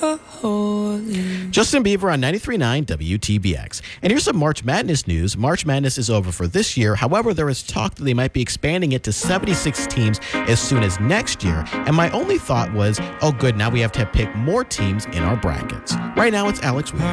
Justin Bieber on 93.9 WTBX. And here's some March Madness news. March Madness is over for this year. However, there is talk that they might be expanding it to 76 teams as soon as next year. And my only thought was, oh, good, now we have to pick more teams in our brackets. Right now, it's Alex Wood.